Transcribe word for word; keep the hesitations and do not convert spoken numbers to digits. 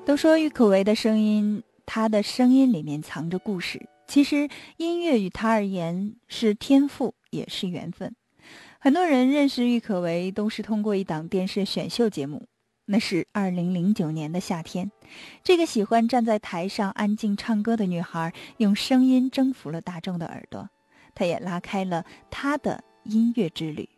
都说郁可唯的声音，她的声音里面藏着故事。其实音乐与她而言是天赋，也是缘分。很多人认识郁可唯都是通过一档电视选秀节目，那是二零零九年的夏天。这个喜欢站在台上安静唱歌的女孩，用声音征服了大众的耳朵，她也拉开了她的音乐之旅。